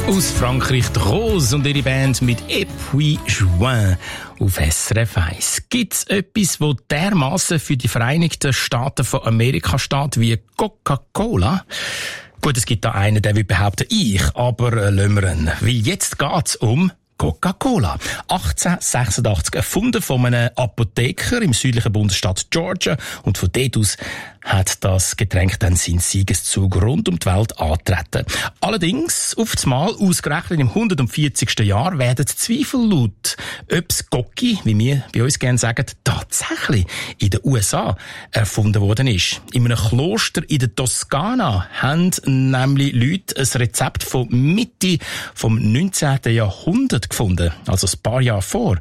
Aus Frankreich die Rose und ihre Band mit «Et puis juin» auf SRF 1. Gibt es etwas, das dermassen für die Vereinigten Staaten von Amerika steht wie Coca-Cola? Gut, es gibt da einen, der will behaupten, ich, aber lassen wir ihn. Weil jetzt geht's um Coca-Cola. 1886 erfunden von einem Apotheker im südlichen Bundesstaat Georgia, und von dort aus hat das Getränk dann seinen Siegeszug rund um die Welt angetreten. Allerdings, auf das Mal, ausgerechnet im 140. Jahr, werden Zweifel laut, ob das Gocki, wie wir bei uns gerne sagen, tatsächlich in den USA erfunden worden ist. In einem Kloster in der Toskana haben nämlich Leute ein Rezept von Mitte vom 19. Jahrhundert gefunden, also ein paar Jahre vor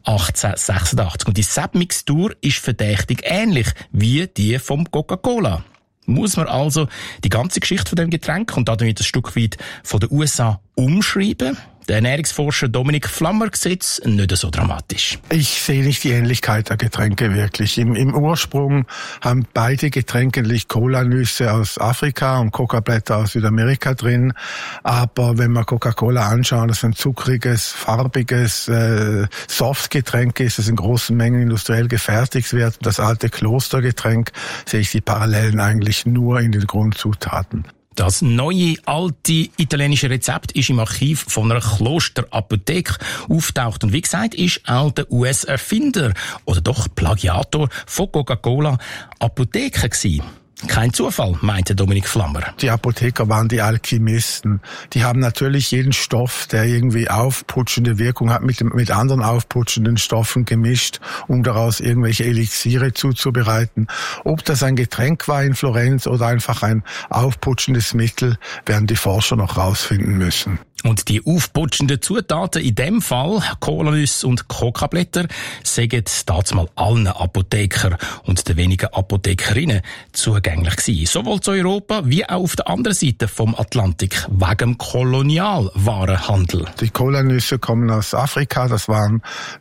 1886. Und die Mixtur ist verdächtig ähnlich wie die vom Coca-Cola. Muss man also die ganze Geschichte von dem Getränk und damit ein Stück weit von den USA umschreiben? Der Ernährungsforscher Dominik Flammer sieht es nicht so dramatisch. Ich sehe nicht die Ähnlichkeit der Getränke wirklich. Im Ursprung haben beide Getränke natürlich Cola-Nüsse aus Afrika und Coca-Blätter aus Südamerika drin. Aber wenn man Coca-Cola anschaut, das ist ein zuckriges, farbiges Softgetränk ist, das in großen Mengen industriell gefertigt wird. Das alte Klostergetränk, sehe ich die Parallelen eigentlich nur in den Grundzutaten. Das neue, alte italienische Rezept ist im Archiv von einer Klosterapotheke auftaucht. Und wie gesagt, ist auch der US-Erfinder oder doch Plagiator von Coca-Cola Apotheker gewesen. Kein Zufall, meinte Dominik Flammer. Die Apotheker waren die Alchemisten. Die haben natürlich jeden Stoff, der irgendwie aufputschende Wirkung hat, mit anderen aufputschenden Stoffen gemischt, um daraus irgendwelche Elixiere zuzubereiten. Ob das ein Getränk war in Florenz oder einfach ein aufputschendes Mittel, werden die Forscher noch rausfinden müssen. Und die aufputschenden Zutaten, in dem Fall Cola-Nüsse und Coca-Blätter, sagen damals allen Apotheker und den wenigen Apothekerinnen zugänglich gewesen. Sowohl zu Europa wie auch auf der anderen Seite vom Atlantik, wegen dem Kolonialwarenhandel. Die Cola-Nüsse kommen aus Afrika, das waren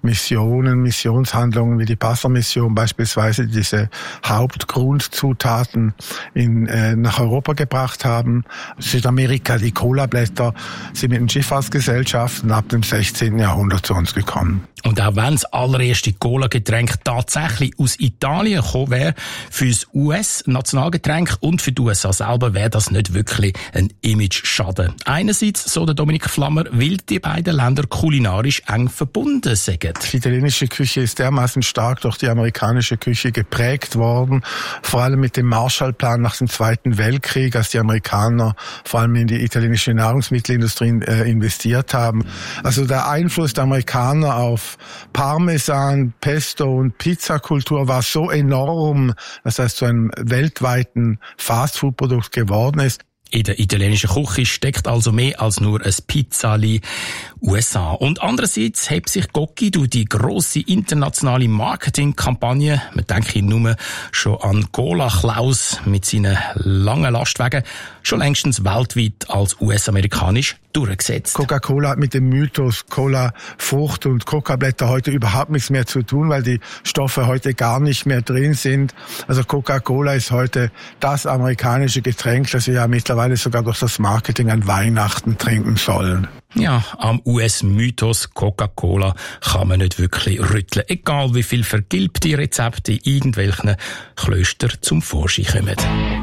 Missionshandlungen wie die Passer-Mission beispielsweise, die diese Hauptgrundzutaten nach Europa gebracht haben. Südamerika, die Cola-Blätter sind mit den Schifffahrtsgesellschaften ab dem 16. Jahrhundert zu uns gekommen. Und auch wenn das allererste Cola-Getränk tatsächlich aus Italien gekommen wäre, für das US-Nationalgetränk und für die USA selber wäre das nicht wirklich ein Image-Schaden. Einerseits, so der Dominik Flammer, weil die beiden Länder kulinarisch eng verbunden sind. Die italienische Küche ist dermaßen stark durch die amerikanische Küche geprägt worden, vor allem mit dem Marshallplan nach dem Zweiten Weltkrieg, als die Amerikaner vor allem in die italienische Nahrungsmittelindustrie investiert haben. Also der Einfluss der Amerikaner auf Parmesan, Pesto und Pizzakultur war so enorm, dass das zu einem weltweiten Fastfood-Produkt geworden ist. In der italienischen Küche steckt also mehr als nur ein Pizzali USA. Und andererseits hebt sich Gocki durch die grosse internationale Marketingkampagne, man denke nur schon an Cola Klaus mit seinen langen Lastwagen, schon längstens weltweit als US-amerikanisch durchgesetzt. Coca-Cola hat mit dem Mythos Cola Frucht und Coca-Blätter heute überhaupt nichts mehr zu tun, weil die Stoffe heute gar nicht mehr drin sind. Also Coca-Cola ist heute das amerikanische Getränk, das wir ja mittlerweile sogar durch das Marketing an Weihnachten trinken sollen. Ja, am US-Mythos Coca-Cola kann man nicht wirklich rütteln, egal wie viel vergilbte Rezepte in irgendwelchen Klöstern zum Vorschein kommen.